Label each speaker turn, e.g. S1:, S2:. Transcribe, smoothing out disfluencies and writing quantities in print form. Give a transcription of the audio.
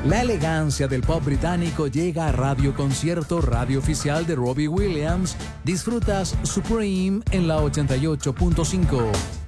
S1: La elegancia del pop británico llega a Radio Concierto, radio oficial de Robbie Williams. Disfrutas Supreme en la 88.5.